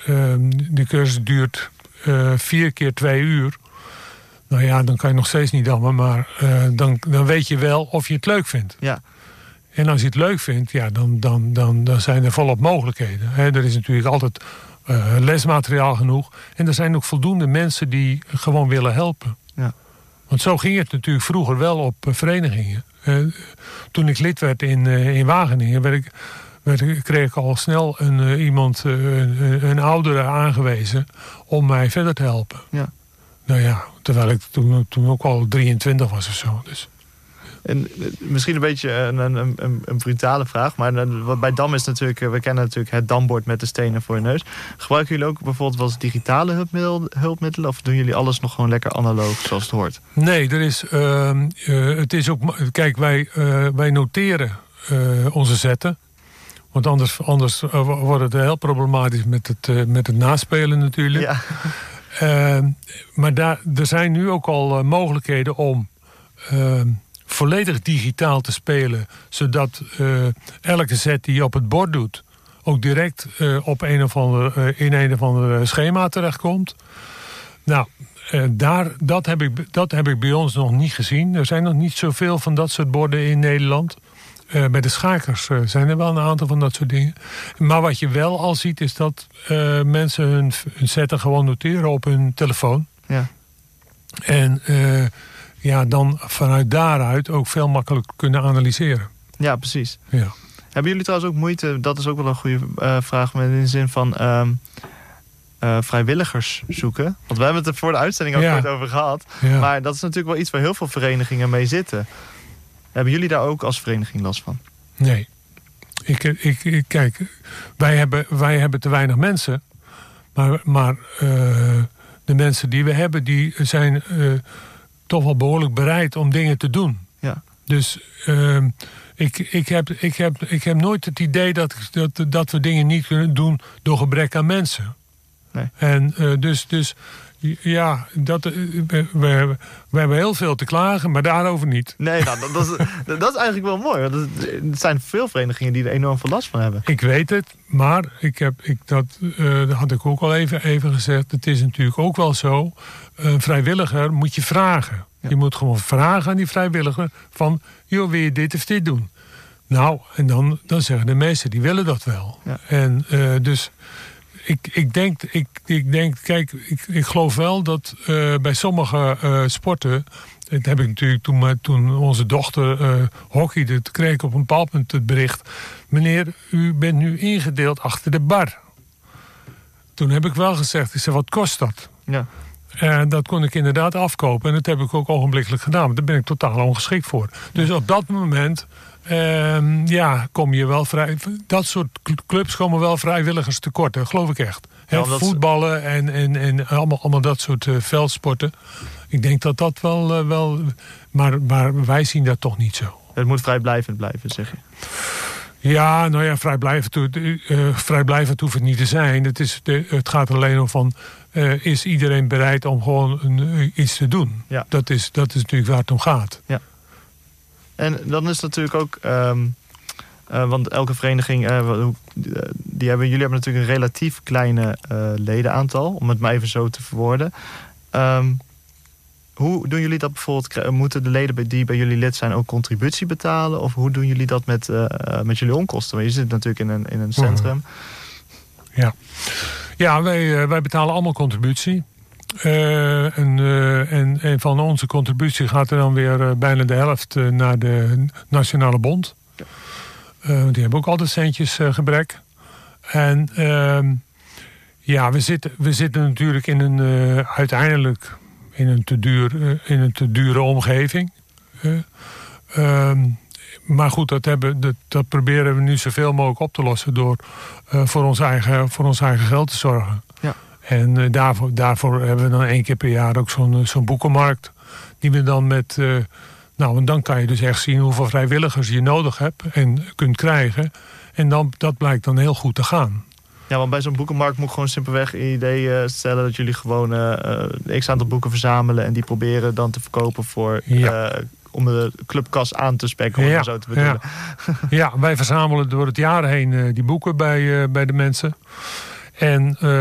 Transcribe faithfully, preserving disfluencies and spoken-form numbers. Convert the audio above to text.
uh, de cursus duurt uh, vier keer twee uur. Nou ja, dan kan je nog steeds niet dammen. Maar uh, dan, dan weet je wel of je het leuk vindt. Ja. En als je het leuk vindt, ja, dan, dan, dan, dan zijn er volop mogelijkheden. He, er is natuurlijk altijd uh, lesmateriaal genoeg. En er zijn ook voldoende mensen die gewoon willen helpen. Ja. Want zo ging het natuurlijk vroeger wel op uh, verenigingen. Uh, toen ik lid werd in, uh, in Wageningen, werd ik, werd ik, kreeg ik al snel een, uh, iemand, uh, een, een oudere aangewezen om mij verder te helpen. Ja. Nou ja, terwijl ik toen, toen ook al drieëntwintig was of zo. Dus. En misschien een beetje een, een, een, een brutale vraag, maar bij Dam is natuurlijk, we kennen natuurlijk het dambord met de stenen voor je neus. Gebruiken jullie ook bijvoorbeeld wel eens digitale hulpmiddel, hulpmiddelen of doen jullie alles nog gewoon lekker analoog zoals het hoort? Nee, er is, uh, uh, het is ook, kijk, wij, uh, wij noteren uh, onze zetten. Want anders, anders uh, wordt het heel problematisch met het, uh, met het naspelen natuurlijk. Ja. Uh, maar daar, er zijn nu ook al uh, mogelijkheden om Uh, volledig digitaal te spelen, zodat uh, elke zet die je op het bord doet ook direct uh, op een of ander, uh, in een of ander schema terechtkomt. Nou, uh, daar, dat, heb ik, dat heb ik bij ons nog niet gezien. Er zijn nog niet zoveel van dat soort borden in Nederland. Uh, bij de schakers uh, zijn er wel een aantal van dat soort dingen. Maar wat je wel al ziet is dat uh, mensen hun, hun zetten gewoon noteren op hun telefoon. Ja. En uh, ja, dan vanuit daaruit ook veel makkelijker kunnen analyseren. Ja, precies. Ja. Hebben jullie trouwens ook moeite, dat is ook wel een goede uh, vraag, maar in de zin van uh, uh, vrijwilligers zoeken? Want we hebben het er voor de uitzending ook ja. kort over gehad. Ja. Maar dat is natuurlijk wel iets waar heel veel verenigingen mee zitten. Hebben jullie daar ook als vereniging last van? Nee. Ik, ik, ik, kijk, wij hebben, wij hebben te weinig mensen. Maar, maar uh, de mensen die we hebben, die zijn Uh, toch wel behoorlijk bereid om dingen te doen. Ja. Dus uh, ik, ik, heb, ik, heb, ik heb nooit het idee dat, dat, dat we dingen niet kunnen doen door gebrek aan mensen. Nee. En uh, dus, dus ja, dat, uh, we, we, we hebben heel veel te klagen, maar daarover niet. Nee, nou, dat, dat, is, dat is eigenlijk wel mooi. Want er zijn veel verenigingen die er enorm veel last van hebben. Ik weet het, maar ik heb, ik, dat, uh, dat had ik ook al even, even gezegd. Het is natuurlijk ook wel zo, een vrijwilliger moet je vragen. Ja. Je moet gewoon vragen aan die vrijwilliger van, joh, wil je dit of dit doen? Nou, en dan, dan zeggen de meesten, die willen dat wel. Ja. En uh, dus ik, ik, denk, ik, ik denk, kijk, ik, ik geloof wel dat uh, bij sommige uh, sporten, dat heb ik natuurlijk toen, toen onze dochter uh, hockeyde, toen kreeg ik op een bepaald moment het bericht, meneer, u bent nu ingedeeld achter de bar. Toen heb ik wel gezegd, ik zei, wat kost dat? Ja. En dat kon ik inderdaad afkopen. En dat heb ik ook ogenblikkelijk gedaan. Want daar ben ik totaal ongeschikt voor. Dus op dat moment uh, ja, kom je wel vrij. Dat soort clubs komen wel vrijwilligers tekort. Dat geloof ik echt. Ja, He, voetballen en, en, en allemaal, allemaal dat soort uh, veldsporten. Ik denk dat dat wel... Uh, wel maar, maar wij zien dat toch niet zo. Het moet vrijblijvend blijven, zeg je. Ja, nou ja, vrijblijvend, uh, vrijblijvend hoeft het niet te zijn. Het, is, de, het gaat er alleen om van, uh, is iedereen bereid om gewoon een, uh, iets te doen? Ja. Dat, is, dat is natuurlijk waar het om gaat. Ja. En dan is het natuurlijk ook, um, uh, want elke vereniging, uh, die hebben, jullie hebben natuurlijk een relatief kleine uh, ledenaantal, om het maar even zo te verwoorden. Um, Hoe doen jullie dat bijvoorbeeld? Moeten de leden die bij jullie lid zijn ook contributie betalen? Of hoe doen jullie dat met, uh, met jullie onkosten? Want je zit natuurlijk in een, in een centrum. Ja, ja wij, uh, wij betalen allemaal contributie. Uh, en, uh, en, en van onze contributie gaat er dan weer uh, bijna de helft uh, naar de Nationale Bond. Uh, die hebben ook altijd centjes uh, gebrek. En uh, ja, we zitten, we zitten natuurlijk in een uh, uiteindelijk... In een, te duur, in een te dure omgeving. Uh, um, maar goed, dat, hebben, dat, dat proberen we nu zoveel mogelijk op te lossen... door uh, voor, ons eigen, voor ons eigen geld te zorgen. Ja. En uh, daarvoor, daarvoor hebben we dan één keer per jaar ook zo'n, zo'n boekenmarkt... die we dan met... Uh, nou, en dan kan je dus echt zien hoeveel vrijwilligers je nodig hebt... en kunt krijgen. En dan, dat blijkt dan heel goed te gaan. Ja, want bij zo'n boekenmarkt moet ik gewoon simpelweg een idee uh, stellen... dat jullie gewoon uh, x aantal boeken verzamelen... en die proberen dan te verkopen voor... Ja. Uh, om de clubkas aan te spekken, om ja, het zo te bedoelen. Ja. ja, wij verzamelen door het jaar heen uh, die boeken bij, uh, bij de mensen. En... Uh,